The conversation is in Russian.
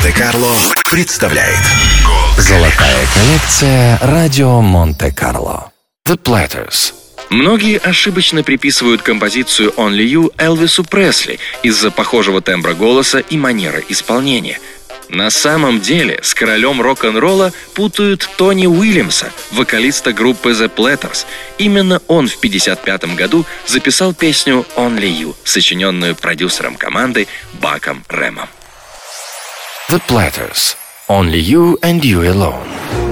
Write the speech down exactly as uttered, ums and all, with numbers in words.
Монте-Карло представляет Золотая коллекция «Радио Монте-Карло». The Platters. Многие ошибочно приписывают композицию «Only You» Элвису Пресли из-за похожего тембра голоса и манеры исполнения. На самом деле с королем рок-н-ролла путают Тони Уильямса, вокалиста группы The Platters. Именно он в пятьдесят пятом году записал песню «Only You», сочиненную продюсером команды Баком Рэмом. The Platters. Only You and You Alone.